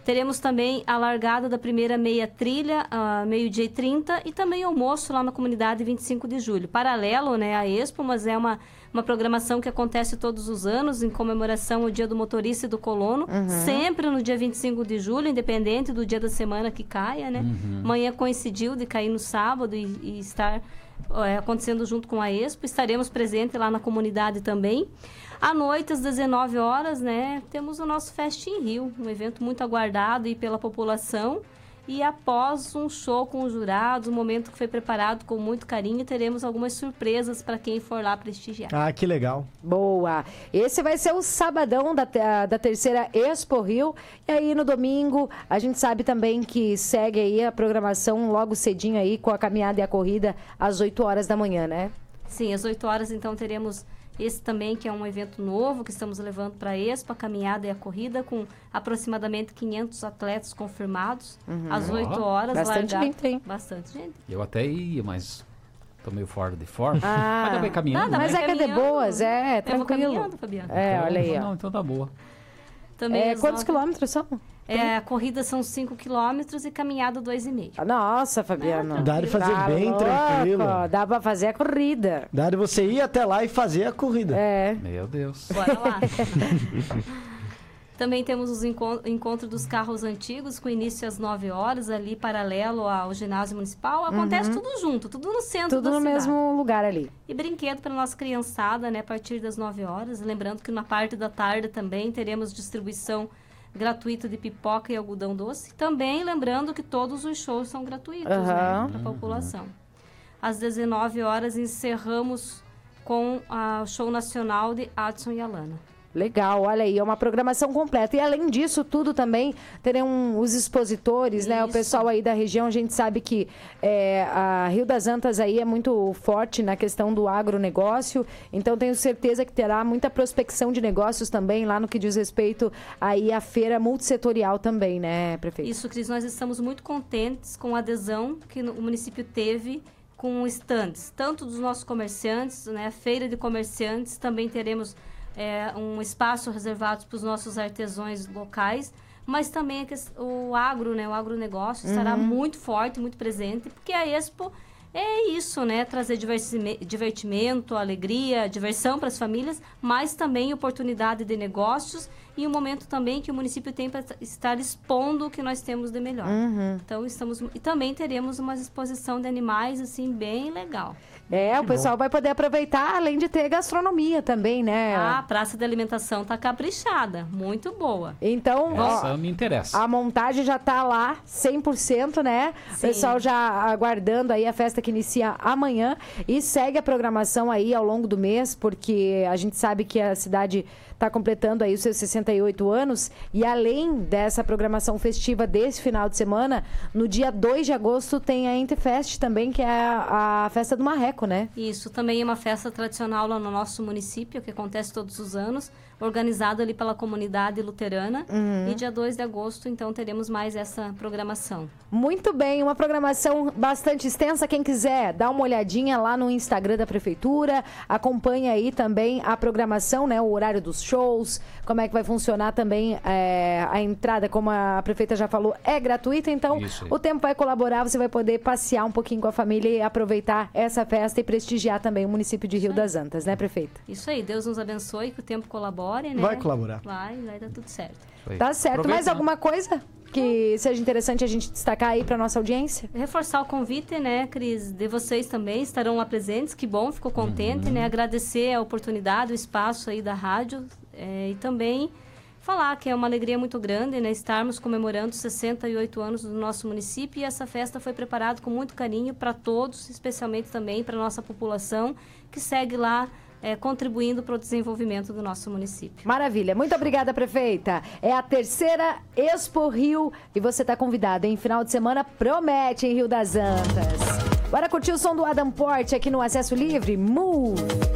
Teremos também a largada da primeira meia trilha, meio-dia e 30, e também almoço lá na comunidade 25 de julho. Paralelo, né, à Expo, mas é uma programação que acontece todos os anos em comemoração ao Dia do Motorista e do Colono, sempre no dia 25 de julho, independente do dia da semana que caia, né? Amanhã coincidiu de cair no sábado e estar acontecendo junto com a Expo. Estaremos presentes lá na comunidade também. À noite, às 19 horas, né, temos o nosso Fest in Rio, um evento muito aguardado aí pela população. E após um show com os jurados, um momento que foi preparado com muito carinho, teremos algumas surpresas para quem for lá prestigiar. Ah, que legal. Boa! Esse vai ser o sabadão da terceira Expo Rio. E aí no domingo, a gente sabe também que segue aí a programação logo cedinho aí com a caminhada e a corrida às 8 horas da manhã, né? Sim, às 8 horas então teremos esse também, que é um evento novo que estamos levando para a Expo, a caminhada e a corrida, com aproximadamente 500 atletas confirmados, às 8 horas. Bastante gente, hein? Bastante gente. Eu até ia, mas tô meio fora de forma. Mas também caminhando. Mas é que é de boas, tranquilo. Caminhando, Fabiano. Olha aí, ó. Não, então tá boa. Também quantos quilômetros são? A corrida são 5 quilômetros e caminhada 2,5. Nossa, Fabiano. Dá de fazer bem tranquilo. Dá pra fazer a corrida. Dá de você ir até lá e fazer a corrida. Meu Deus. Bora lá. Também temos os encontros dos carros antigos, com início às 9 horas, ali paralelo ao ginásio municipal. Acontece tudo junto, tudo no centro da cidade. Tudo no mesmo lugar ali. E brinquedo para nossa criançada, né, a partir das 9 horas. Lembrando que na parte da tarde também teremos distribuição gratuita de pipoca e algodão doce. Também lembrando que todos os shows são gratuitos, né, para a população. Às 19 horas encerramos com o show nacional de Adson e Alana. Legal, olha aí, é uma programação completa. E além disso tudo também, terão os expositores, né? O pessoal aí da região, a gente sabe que a Rio das Antas aí é muito forte na questão do agronegócio, então tenho certeza que terá muita prospecção de negócios também lá no que diz respeito aí à feira multissetorial também, né, prefeito? Isso, Cris, nós estamos muito contentes com a adesão que o município teve com estandes, tanto dos nossos comerciantes, né? A feira de comerciantes, também teremos um espaço reservado para os nossos artesãos locais, mas também o agro, né, o agronegócio estará muito forte, muito presente, porque a Expo é isso, né, trazer divertimento, alegria, diversão para as famílias, mas também oportunidade de negócios e um momento também que o município tem para estar expondo o que nós temos de melhor. Então e também teremos uma exposição de animais assim bem legal. O pessoal vai poder aproveitar, além de ter gastronomia também, né? A praça de alimentação tá caprichada, muito boa. Então, essa me interessa. A montagem já tá lá 100%, né? Sim. O pessoal já aguardando aí a festa que inicia amanhã e segue a programação aí ao longo do mês, porque a gente sabe que a cidade está completando aí os seus 68 anos e além dessa programação festiva desse final de semana, no dia 2 de agosto tem a Interfest também, que é a festa do Marreco, né? Isso, também é uma festa tradicional lá no nosso município, que acontece todos os anos, organizada ali pela comunidade luterana. E dia 2 de agosto, então, teremos mais essa programação. Muito bem, uma programação bastante extensa. Quem quiser, dá uma olhadinha lá no Instagram da Prefeitura, acompanha aí também a programação, né? O horário dos shows, como é que vai funcionar também a entrada, como a prefeita já falou, é gratuita, então o tempo vai colaborar, você vai poder passear um pouquinho com a família e aproveitar essa festa e prestigiar também o município de Rio das Antas, né, prefeita? Isso aí, Deus nos abençoe, que o tempo colabore, né? Vai colaborar. Vai dar tudo certo. Tá certo. Mais alguma coisa que seja interessante a gente destacar aí para nossa audiência? Reforçar o convite, né, Cris, de vocês também, estarão lá presentes, que bom, ficou contente, né? Agradecer a oportunidade, o espaço aí da rádio e também falar que é uma alegria muito grande, né, estarmos comemorando 68 anos do nosso município e essa festa foi preparada com muito carinho para todos, especialmente também para a nossa população que segue lá contribuindo para o desenvolvimento do nosso município. Maravilha. Muito obrigada, prefeita. É a terceira Expo Rio e você está convidada, em final de semana promete em Rio das Antas. Bora curtir o som do Adam Porte aqui no Acesso Livre? Move!